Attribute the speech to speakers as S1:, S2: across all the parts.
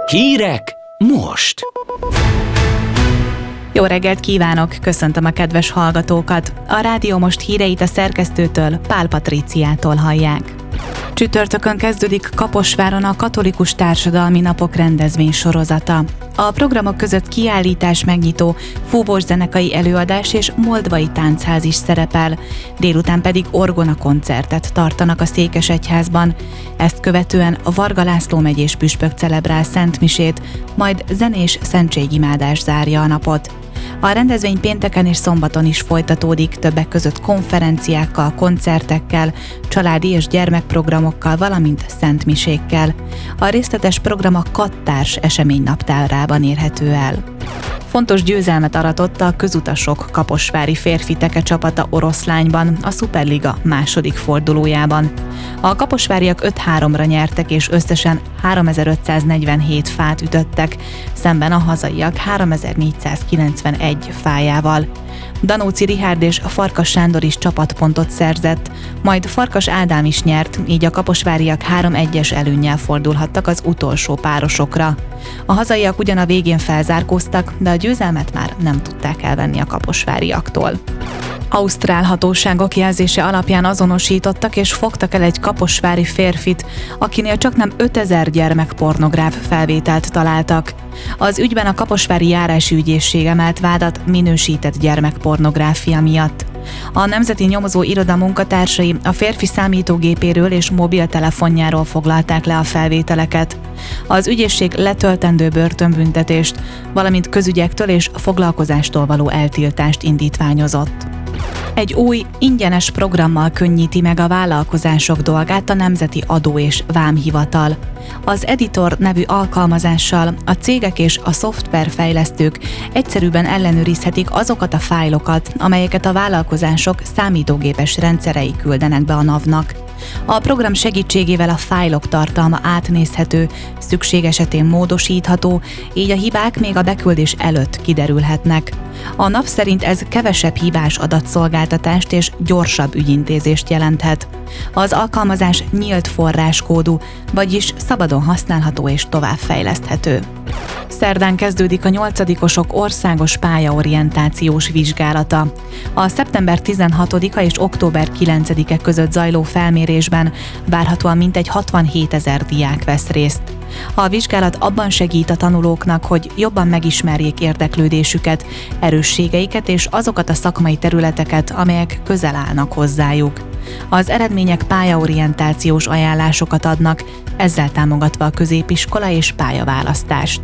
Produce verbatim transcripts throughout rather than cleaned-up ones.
S1: Hírek most!
S2: Jó reggelt kívánok, köszöntöm a kedves hallgatókat. A Rádió Most híreit a szerkesztőtől, Pál Patriciától hallják. Csütörtökön kezdődik Kaposváron a Katolikus Társadalmi Napok rendezvény sorozata. A programok között kiállítás, megnyitó, fúvós zenekai előadás és moldvai táncház is szerepel, délután pedig orgona koncertet tartanak a Székesegyházban. Ezt követően a Varga László megyés püspök celebrál szentmisét, majd zenés szentségimádás zárja a napot. A rendezvény pénteken és szombaton is folytatódik, többek között konferenciákkal, koncertekkel, családi és gyermekprogramokkal, valamint szentmisékkel. A részletes program a Kattárs eseménynaptárában érhető el. Fontos győzelmet aratott a közutasok kaposvári férfi teke csapata Oroszlányban, a Szuperliga második fordulójában. A kaposváriak öt háromra nyertek és összesen háromezer-ötszáznegyvenhét fát ütöttek, szemben a hazaiak háromezer-négyszázkilencvenegy fájával. Danóci Rihárd és Farkas Sándor is csapatpontot szerzett, majd Farkas Ádám is nyert, így a kaposváriak három egyes előnnyel fordulhattak az utolsó párosokra. A hazaiak ugyan a végén felzárkóztak, de a győzelmet már nem tudták elvenni a kaposváriaktól. Ausztrál hatóságok jelzése alapján azonosítottak és fogtak el egy kaposvári férfit, akinél csaknem ötezer gyermekpornográf felvételt találtak. Az ügyben a kaposvári járási ügyészség emelt vádat minősített gyermekpornográfia miatt. A Nemzeti Nyomozó Iroda munkatársai a férfi számítógépéről és mobiltelefonjáról foglalták le a felvételeket. Az ügyészség letöltendő börtönbüntetést, valamint közügyektől és foglalkozástól való eltiltást indítványozott. Egy új, ingyenes programmal könnyíti meg a vállalkozások dolgát a Nemzeti Adó- és Vámhivatal. Az Editor nevű alkalmazással a cégek és a szoftverfejlesztők egyszerűbben ellenőrizhetik azokat a fájlokat, amelyeket a vállalkozások számítógépes rendszerei küldenek be a NAV-nak. A program segítségével a fájlok tartalma átnézhető, szükség esetén módosítható, így a hibák még a beküldés előtt kiderülhetnek. A NAV szerint ez kevesebb hibás adatszolgáltatást és gyorsabb ügyintézést jelenthet. Az alkalmazás nyílt forráskódú, vagyis szabadon használható és továbbfejleszthető. Szerdán kezdődik a nyolcadikosok országos pályaorientációs vizsgálata. A szeptember tizenhatodika és október kilencedike között zajló felmérésben várhatóan mintegy hatvanhétezer diák vesz részt. A vizsgálat abban segít a tanulóknak, hogy jobban megismerjék érdeklődésüket, erősségeiket és azokat a szakmai területeket, amelyek közel állnak hozzájuk. Az eredmények pályaorientációs ajánlásokat adnak, ezzel támogatva a középiskola és pályaválasztást.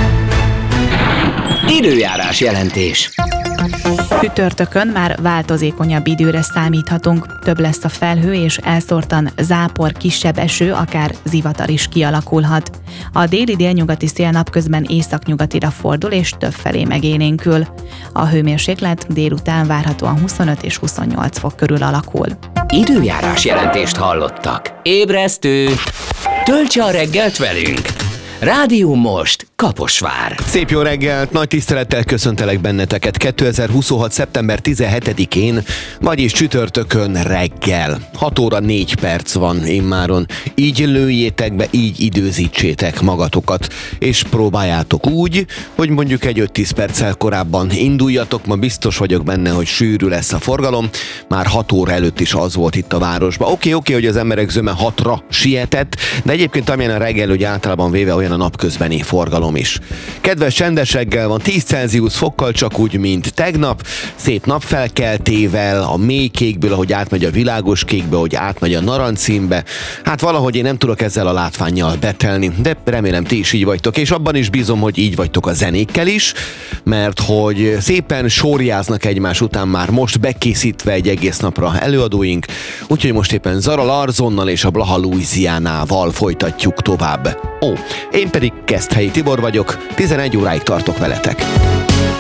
S1: Időjárás jelentés.
S2: Csütörtökön már változékonyabb időre számíthatunk, több lesz a felhő és elszórtan zápor, kisebb eső, akár zivatar is kialakulhat. A déli délnyugati szél napközben északnyugatira fordul és többfelé megélénkül. A hőmérséklet délután várhatóan huszonöt és huszonnyolc fok körül alakul.
S1: Időjárás jelentést hallottak. Ébresztő! Töltse a reggelt velünk! Rádió Most, Kaposvár.
S3: Szép jó reggelt, nagy tisztelettel köszöntelek benneteket kétezer-huszonhat. szeptember tizenhetedikén, vagyis csütörtökön reggel. hat óra négy perc van immáron. Így lőjétek be, így időzítsétek magatokat, és próbáljátok úgy, hogy mondjuk egy öt-tíz perccel korábban induljatok. Ma biztos vagyok benne, hogy sűrű lesz a forgalom. Már hat óra előtt is az volt itt a városban. Oké, okay, oké, okay, hogy az emberek zöme hatra sietett, de egyébként amilyen a reggel, hogy általában véve olyan a napközbeni forgalom is. Kedves csendes reggel van, tíz Celsius fokkal, csak úgy, mint tegnap, szép napfelkeltével, a mély kékből, ahogy átmegy a világos kékbe, ahogy átmegy a narancsszínbe. Hát valahogy én nem tudok ezzel a látvánnyal betelni, de remélem ti is így vagytok, és abban is bízom, hogy így vagytok a zenékkel is, mert hogy szépen sorjáznak egymás után már most bekészítve egy egész napra előadóink, úgyhogy most éppen Zara Larsonnal és a Blaha Louisianával folytatjuk tovább. Ó, én pedig Keszthelyi Tibor vagyok, tizenegy óráig tartok veletek.